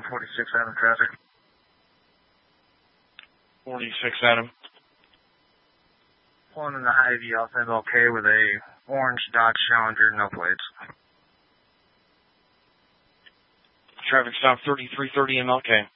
46 Adam traffic. 46 Adam. Pulling in the Hy-Vee off MLK with a orange Dodge Challenger, no plates. Traffic stop 3330 MLK.